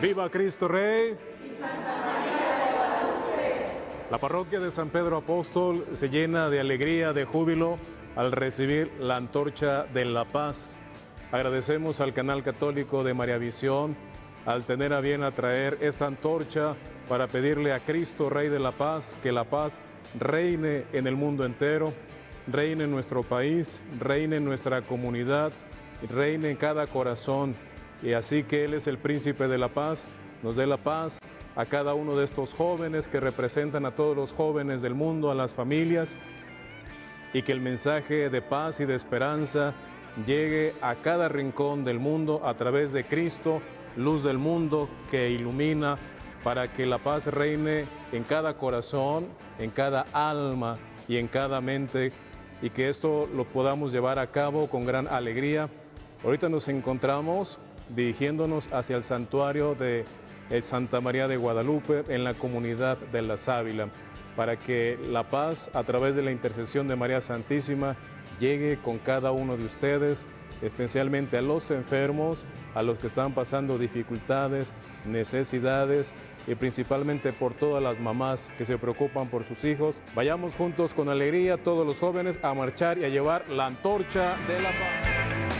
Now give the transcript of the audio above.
¡Viva Cristo Rey! La parroquia de San Pedro Apóstol se llena de alegría, de júbilo al recibir la antorcha de la paz. Agradecemos al canal católico de María Visión al tener a bien atraer esta antorcha para pedirle a Cristo Rey de la Paz que la paz reine en el mundo entero, reine en nuestro país, reine en nuestra comunidad, reine en cada corazón. Y así que Él es el príncipe de la paz, nos dé la paz a cada uno de estos jóvenes que representan a todos los jóvenes del mundo, a las familias, y que el mensaje de paz y de esperanza llegue a cada rincón del mundo a través de Cristo, luz del mundo que ilumina, para que la paz reine en cada corazón, en cada alma y en cada mente, y que esto lo podamos llevar a cabo con gran alegría. Ahorita nos encontramos dirigiéndonos hacia el santuario de Santa María de Guadalupe en la comunidad de La Sábila, para que la paz a través de la intercesión de María Santísima llegue con cada uno de ustedes, especialmente a los enfermos, a los que están pasando dificultades, necesidades, y principalmente por todas las mamás que se preocupan por sus hijos. Vayamos juntos con alegría, todos los jóvenes, a marchar y a llevar la antorcha de la paz.